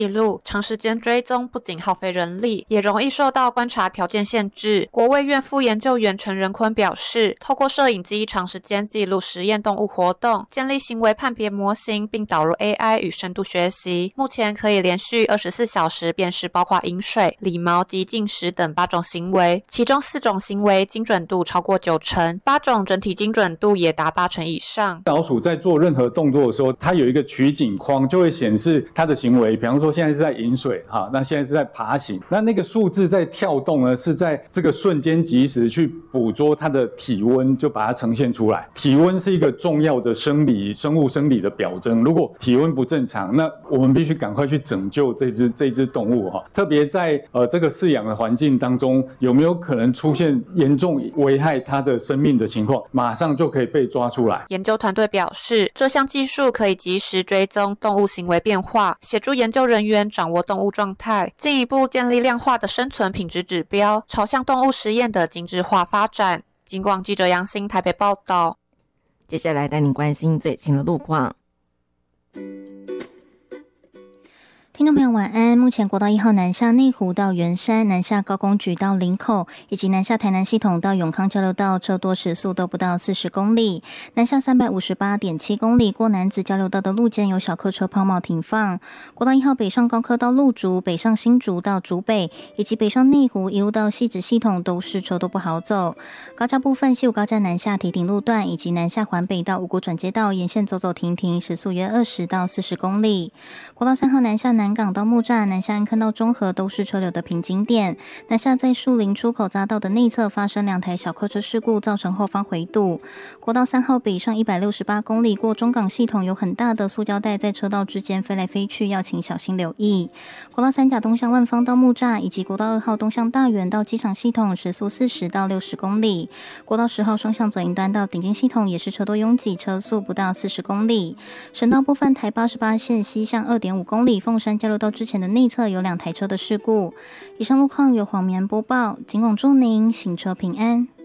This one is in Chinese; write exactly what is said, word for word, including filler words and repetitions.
记录，长时间追踪不仅耗费人力，也容易受到观察条件限制。国卫院副研究员陈仁坤表示，透过摄影机长时间记录实验动物活动，建立行为判别模型，并导入 A I 与深度学习，目前可以连续二十四小时辨识包括饮水、理毛及进食等八种行为，其中四种行为精准度超过九成，八种整体精准度也达八成以上。 老鼠在做任何动作的时候，它有一个取景框，就会显示它的行为，比方说现在是在饮水哈，那现在是在爬行，那那个数字在跳动呢，是在这个瞬间即时去捕捉它的体温，就把它呈现出来。体温是一个重要的生理、生物生理的表征，如果体温不正常，那我们必须赶快去拯救这只这只动物哈。特别在呃这个饲养的环境当中，有没有可能出现严重危害它的生命的情况，马上就可以被抓出来。 研究团队表示，这项技术可以及时追踪动物行为变化，协助研究人员掌握动物状态，进一步建立量化的生存品质指标，朝向动物实验的精致化发展。警广记者杨欣台北报道。 接下来带您关心最新的路况。 听众朋友晚安，目前国道一号南下内湖到圆山，南下高公局到林口，以及南下台南系统到永康交流道车多时速都不到四十公里，南下 三百五十八点七公里过南子交流道的路肩有小客车抛锚停放。国道一号北上高科到路竹，北上新竹到竹北，以及北上内湖一路到汐止系统都是车都不好走。高架部分，西武高架南下堤顶路段以及南下环北到五股转接道沿线走走停停，时速约二十到四十公里。国道三号南下南港到木栅，南下安坑到中和都是车流的瓶颈点。南下在树林出口匝道的内侧发生两台小客车事故，造成后方回堵。国道三号北上一百六十八公里过中港系统，有很大的塑胶袋在车道之间飞来飞去，要请小心留意。国道三甲东向万芳到木栅，以及国道二号东向大园到机场系统，时速四十到六十公里。国道十号双向左营端到顶尖系统也是车多拥挤，车速不到四十公里。省道部分，台八十八线西向 二点五公里凤山交流道之前的内侧有两台车的事故。以上路况由黄绵播报，警广祝您行车平安。